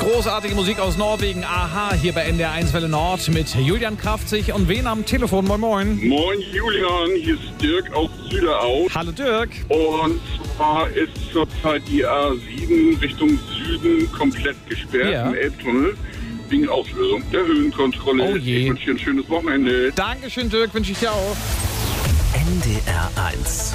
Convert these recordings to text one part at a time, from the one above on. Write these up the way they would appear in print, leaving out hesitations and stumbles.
Großartige Musik aus Norwegen. Aha, hier bei NDR1 Welle Nord mit Julian Kraftzig und wen am Telefon? Moin, moin. Moin Julian, hier ist Dirk aus Süderau. Hallo Dirk. Und zwar ist zurzeit die A7 Richtung Süden komplett gesperrt im Elbtunnel. Wegen Auslösung der Höhenkontrolle. Oh je. Ich wünsche dir ein schönes Wochenende. Dankeschön Dirk, wünsche ich dir auch. NDR1.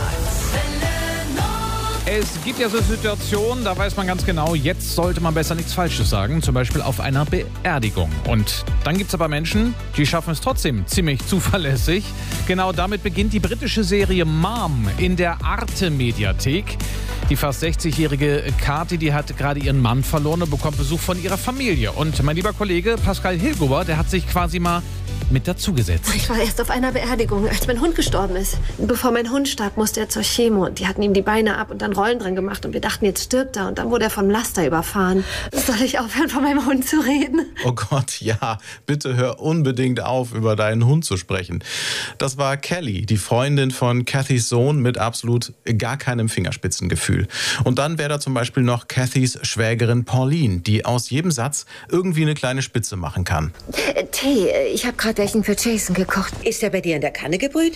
Es gibt ja so Situationen, da weiß man ganz genau, jetzt sollte man besser nichts Falsches sagen, zum Beispiel auf einer Beerdigung. Und dann gibt es aber Menschen, die schaffen es trotzdem ziemlich zuverlässig. Genau damit beginnt die britische Serie Mom in der Arte-Mediathek. Die fast 60-jährige Kathi, die hat gerade ihren Mann verloren und bekommt Besuch von ihrer Familie. Und mein lieber Kollege Pascal Hilguber, der hat sich quasi mal mit dazugesetzt. Ich war erst auf einer Beerdigung, als mein Hund gestorben ist. Bevor mein Hund starb, musste er zur Chemo. Und die hatten ihm die Beine ab und dann Rollen dran gemacht. Und wir dachten, jetzt stirbt er. Und dann wurde er vom Laster überfahren. Soll ich aufhören, von meinem Hund zu reden? Oh Gott, ja. Bitte hör unbedingt auf, über deinen Hund zu sprechen. Das war Kelly, die Freundin von Cathys Sohn mit absolut gar keinem Fingerspitzengefühl. Und dann wäre da zum Beispiel noch Cathys Schwägerin Pauline, die aus jedem Satz irgendwie eine kleine Spitze machen kann. Tee, ich habe gerade welchen für Jason gekocht. Ist er bei dir in der Kanne gebrüht?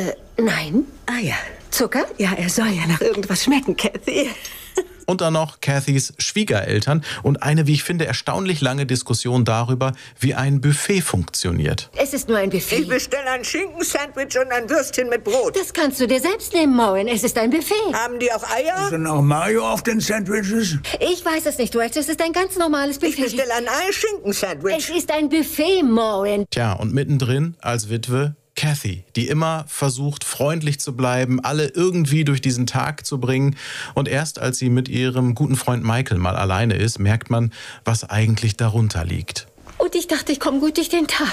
Nein. Ah ja. Zucker? Ja, er soll ja nach irgendwas schmecken, Cathy. Und dann noch Cathys Schwiegereltern und eine, wie ich finde, erstaunlich lange Diskussion darüber, wie ein Buffet funktioniert. Es ist nur ein Buffet. Ich bestelle ein Schinkensandwich und ein Würstchen mit Brot. Das kannst du dir selbst nehmen, Maureen. Es ist ein Buffet. Haben die auch Eier? Ist denn auch Mayo auf den Sandwiches? Ich weiß es nicht, Rex. Es ist ein ganz normales Buffet. Ich bestelle ein Ei-Schinkensandwich. Es ist ein Buffet, Maureen. Tja, und mittendrin als Witwe Cathy, die immer versucht, freundlich zu bleiben, alle irgendwie durch diesen Tag zu bringen. Und erst als sie mit ihrem guten Freund Michael mal alleine ist, merkt man, was eigentlich darunter liegt. Und ich dachte, ich komme gut durch den Tag.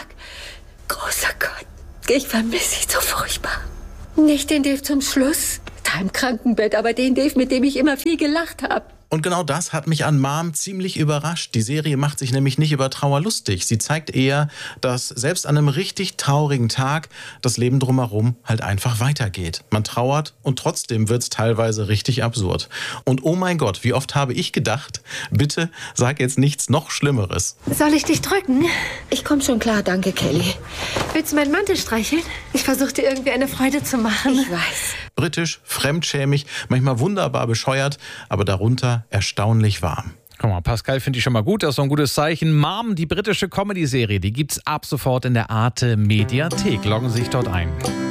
Großer Gott, ich vermisse dich so furchtbar. Nicht den Dave zum Schluss, da im Krankenbett, aber den Dave, mit dem ich immer viel gelacht habe. Und genau das hat mich an Mom ziemlich überrascht. Die Serie macht sich nämlich nicht über Trauer lustig. Sie zeigt eher, dass selbst an einem richtig traurigen Tag das Leben drumherum halt einfach weitergeht. Man trauert und trotzdem wird's teilweise richtig absurd. Und oh mein Gott, wie oft habe ich gedacht, bitte sag jetzt nichts noch Schlimmeres. Soll ich dich drücken? Ich komme schon klar, danke, Kelly. Willst du meinen Mantel streicheln? Ich versuche dir irgendwie eine Freude zu machen. Ich weiß. Britisch, fremdschämig, manchmal wunderbar bescheuert, aber darunter erstaunlich warm. Guck mal, Pascal finde ich schon mal gut, das ist so ein gutes Zeichen. Mom, die britische Comedy-Serie, die gibt's ab sofort in der Arte Mediathek. Loggen Sie sich dort ein.